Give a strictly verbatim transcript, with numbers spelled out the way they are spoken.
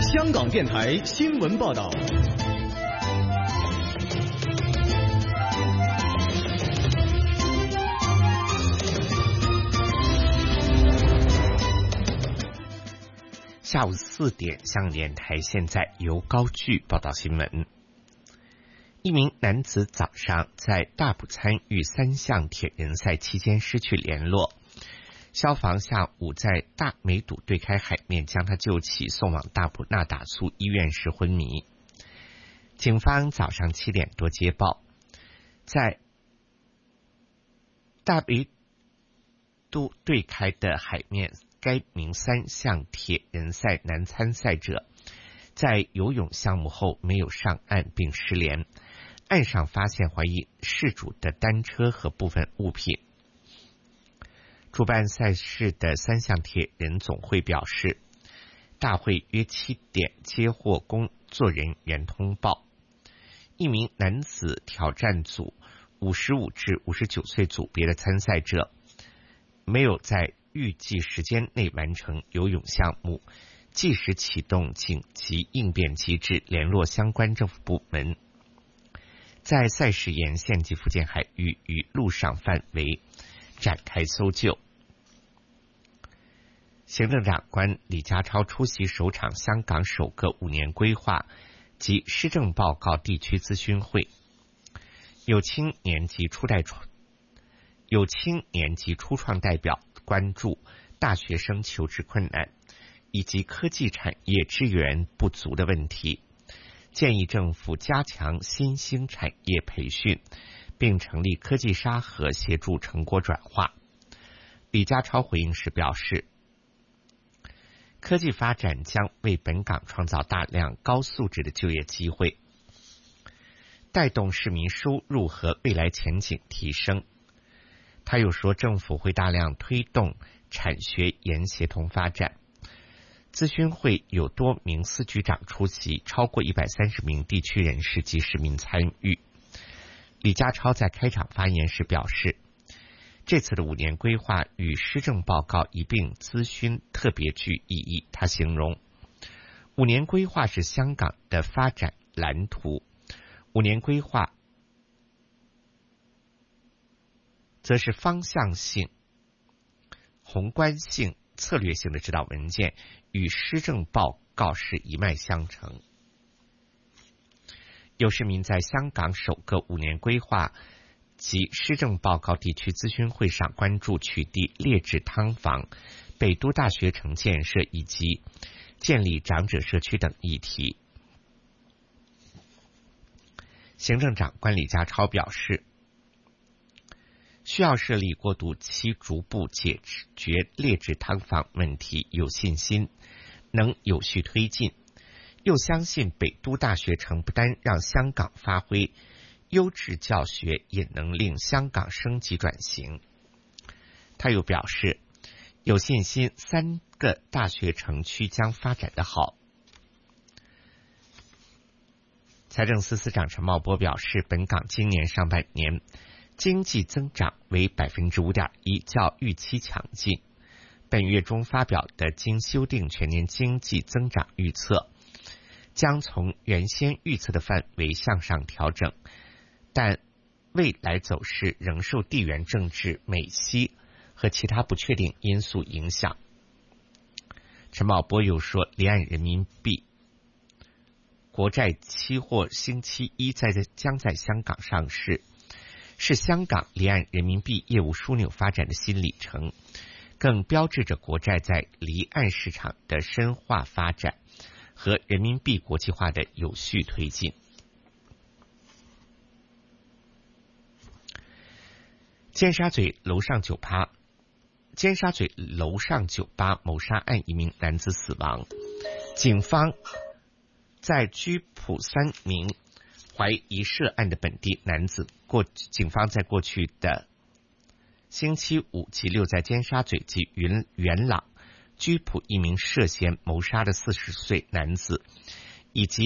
香港电台新闻报道。 下午四点，香港电台现在由高炬报道新闻。一名男子早上在大埔参与三项铁人赛期间失去联络，消防下午在大美堵对开海面将他救起，送往大埔那打素医院时昏迷。警方早上七点多接报，在大美堵对开的海面，该名三项铁人赛男参赛者在游泳项目后没有上岸并失联，岸上发现怀疑事主的单车和部分物品。主办赛事的三项铁人总会表示，大会约七点接获工作人员通报，一名男子挑战组五十五至五十九岁组别的参赛者没有在预计时间内完成游泳项目，即时启动紧急应变机制，联络相关政府部门，在赛事沿线及附近海域与陆上范围展开搜救。行政长官李家超出席首场香港首个五年规划及施政报告地区咨询会，有青年及初代有青年及初创代表关注大学生求职困难以及科技产业资源不足的问题，建议政府加强新兴产业培训，并成立科技沙盒协助成果转化。李家超回应时表示，科技发展将为本港创造大量高素质的就业机会，带动市民收入和未来前景提升。他又说，政府会大量推动产学研协同发展。咨询会有多名司局长出席，超过一百三十名地区人士及市民参与。李家超在开场发言时表示，这次的五年规划与施政报告一并咨询特别具意义。他形容，五年规划是香港的发展蓝图，五年规划则是方向性、宏观性、策略性的指导文件，与施政报告是一脉相承。有市民在香港首个五年规划及施政报告地区咨询会上关注取缔劣质汤房、北都大学城建设以及建立长者社区等议题。行政长官李家超表示，需要设立过渡期，逐步解决劣质汤房问题，有信心能有序推进，又相信北都大学城不单让香港发挥优质教学，也能令香港升级转型。他又表示，有信心三个大学城区将发展得好。财政司司长陈茂波表示，本港今年上半年经济增长为 百分之五点一， 较预期强劲。本月中发表的经修订全年经济增长预测将从原先预测的范围向上调整，但未来走势仍受地缘政治、美西和其他不确定因素影响。陈茂波又说，离岸人民币国债期货星期一在将在香港上市，是香港离岸人民币业务枢纽发展的新里程，更标志着国债在离岸市场的深化发展和人民币国际化的有序推进。尖沙咀楼上酒吧尖沙咀楼上酒吧谋杀案，一名男子死亡。警方在拘捕三名怀疑涉案的本地男子。过警方在过去的星期五及六在尖沙咀及云元朗拘捕一名涉嫌谋杀的四十岁男子，以及